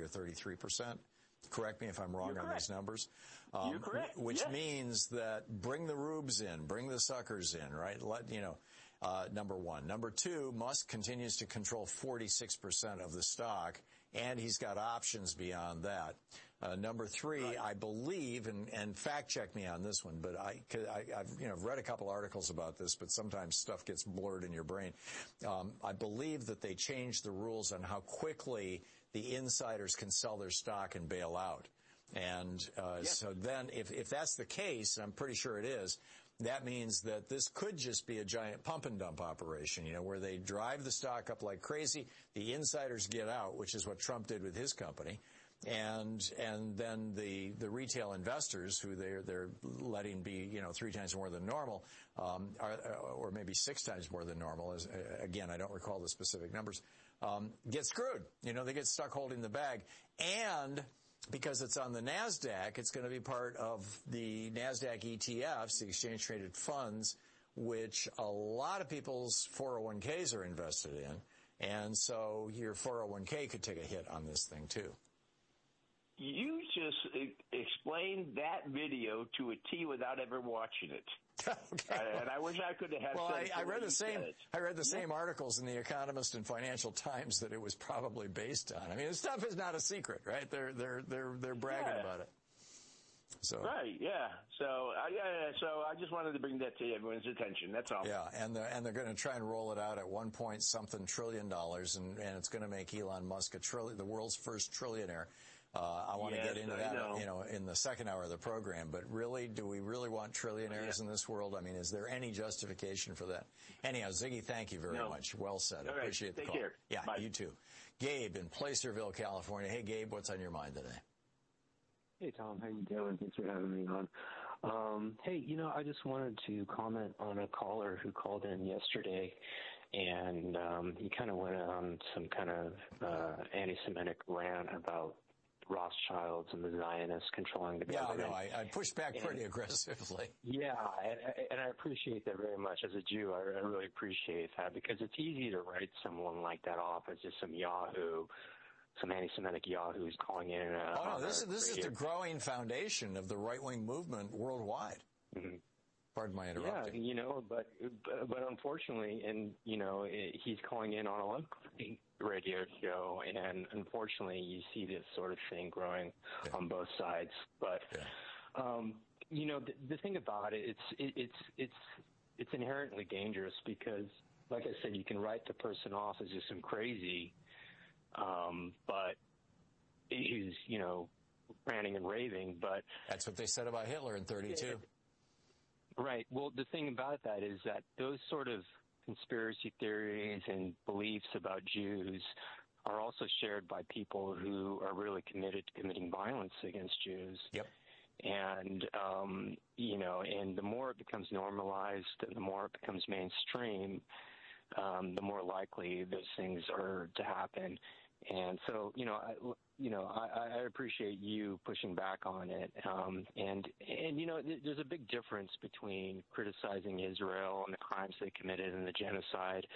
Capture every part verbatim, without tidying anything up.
or thirty-three percent. Correct me if I'm wrong You're on correct. these numbers. Um, You're correct. Which yes. means that bring the rubes in, bring the suckers in, right? Let, you know, uh, number one. Number two, Musk continues to control forty-six percent of the stock, and he's got options beyond that. Uh, number three, right. I believe, and, and fact check me on this one, but I, I, I've, you know, read a couple articles about this, but sometimes stuff gets blurred in your brain. Um, I believe that they changed the rules on how quickly the insiders can sell their stock and bail out. And uh, yes. so then if, if that's the case, and I'm pretty sure it is, that means that this could just be a giant pump and dump operation, you know, where they drive the stock up like crazy, the insiders get out, which is what Trump did with his company, and and then the the retail investors, who they're they're letting be, you know, three times more than normal, um, are, or maybe six times more than normal. As again, I don't recall the specific numbers. Um, get screwed. You know, they get stuck holding the bag, and because it's on the NASDAQ, it's going to be part of the NASDAQ E T Fs, the exchange-traded funds, which a lot of people's four oh one Ks are invested in. And so your four oh one K could take a hit on this thing, too. You just e- explained that video to a T without ever watching it. Okay. Uh, and I wish I could have had. Well, I, I read the same. Said. I read the yeah. same articles in the Economist and Financial Times that it was probably based on. I mean, this stuff is not a secret, right? They're they're they're they're bragging yeah. about it. So right, yeah. So uh, yeah, so I just wanted to bring that to everyone's attention. That's all. Yeah, and they're, and they're going to try and roll it out at one point something trillion dollars, and and it's going to make Elon Musk a trillion, the world's first trillionaire. Uh, I want to yes, get into I that, know. you know, in the second hour of the program. But really, do we really want trillionaires yeah. in this world? I mean, is there any justification for that? Anyhow, Ziggy, thank you very no. much. Well said. All I appreciate right. the Take call. Care. Yeah, Bye. You too. Gabe in Placerville, California. Hey, Gabe, what's on your mind today? Hey, Tom. How you doing? Thanks for having me on. Um, hey, you know, I just wanted to comment on a caller who called in yesterday, and um, he kind of went on some kind of uh, anti-Semitic rant about Rothschilds and the Zionists controlling the government. Yeah, no, I, I pushed back and, pretty aggressively. Yeah, and, and I appreciate that very much. As a Jew, I, I really appreciate that, because it's easy to write someone like that off as just some Yahoo, some anti-Semitic yahoos calling in. Uh, oh, no, this is this is the growing foundation of the right-wing movement worldwide. Mm-hmm. Pardon my interrupting. Yeah, you know, but but unfortunately, and you know, he's calling in on a local radio show, and unfortunately, you see this sort of thing growing yeah. on both sides. But yeah. um, you know, the, the thing about it, it's it, it's it's it's inherently dangerous, because, like I said, you can write the person off as just some crazy. Um, but he's, you know, ranting and raving, but... That's what they said about Hitler in thirty-two. Right. Well, the thing about that is that those sort of conspiracy theories and beliefs about Jews are also shared by people who are really committed to committing violence against Jews. Yep. And, um, you know, and the more it becomes normalized and the more it becomes mainstream, Um, the more likely those things are to happen. And so, you know, I, you know, I, I appreciate you pushing back on it. Um, and, and, you know, there's a big difference between criticizing Israel and the crimes they committed and the genocide,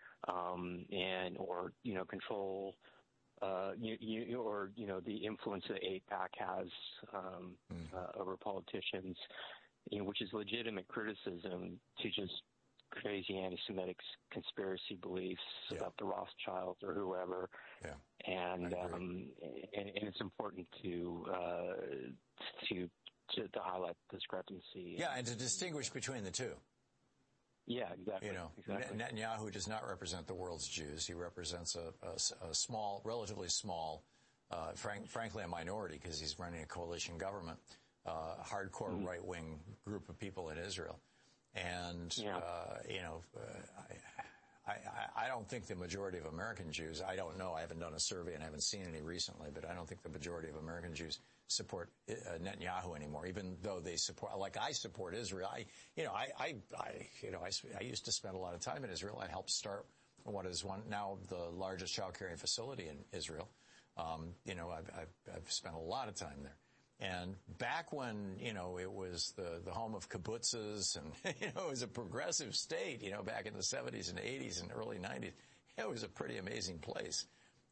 um, and, or, you know, control, uh, you, you, or, you know, the influence that AIPAC has, um, mm. uh, over politicians, you know, which is legitimate criticism, to just crazy anti-Semitic conspiracy beliefs yeah. about the Rothschilds or whoever. Yeah. And, um, and and it's important to uh, to, to to highlight the discrepancy. Yeah, and to distinguish between the two. Yeah, exactly. You know, exactly. Netanyahu does not represent the world's Jews. He represents a, a, a small, relatively small, uh, frank, frankly a minority, because he's running a coalition government, uh, hardcore mm-hmm. right-wing group of people in Israel. And, yeah. uh, you know, uh, I, I, I don't think the majority of American Jews, I don't know, I haven't done a survey and I haven't seen any recently, but I don't think the majority of American Jews support uh, Netanyahu anymore, even though they support, like I support Israel. I, you know, I, I, I you know, I, I used to spend a lot of time in Israel. I helped start what is one now the largest child caring facility in Israel. Um, you know, I've, I've, I've spent a lot of time there. And back when, you know, it was the, the home of kibbutzes and, you know, it was a progressive state, you know, back in the seventies and eighties and early nineties, it was a pretty amazing place.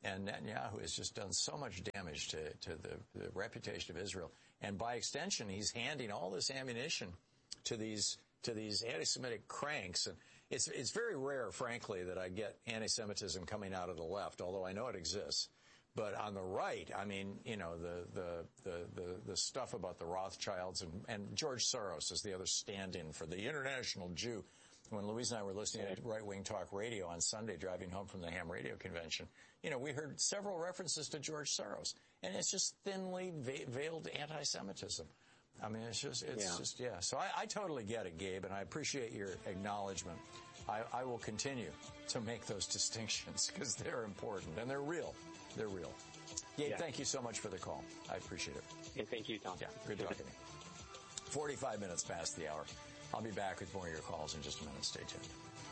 And Netanyahu has just done so much damage to, to the, the reputation of Israel. And by extension, he's handing all this ammunition to these to these anti-Semitic cranks. And it's it's very rare, frankly, that I get anti-Semitism coming out of the left, although I know it exists. But on the right, I mean, you know, the the the the, the stuff about the Rothschilds and, and George Soros is the other stand-in for the international Jew. When Louise and I were listening to Right Wing Talk Radio on Sunday, driving home from the Ham Radio Convention, you know, we heard several references to George Soros, and it's just thinly ve- veiled anti-Semitism. I mean, it's just, it's yeah. just, yeah. So I, I totally get it, Gabe, and I appreciate your acknowledgement. I, I will continue to make those distinctions because they're important and they're real. They're real. Gabe, yeah. thank you so much for the call. I appreciate it. Yeah, thank you, Tom. Yeah, good talking to you. forty-five minutes past the hour. I'll be back with more of your calls in just a minute. Stay tuned.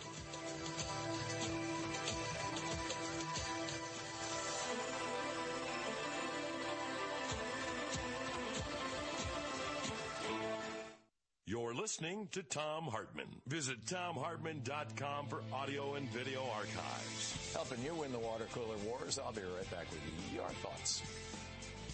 You're listening to Thom Hartmann. Visit Thom Hartmann dot com for audio and video archives. Helping you win the water cooler wars. I'll be right back with your thoughts.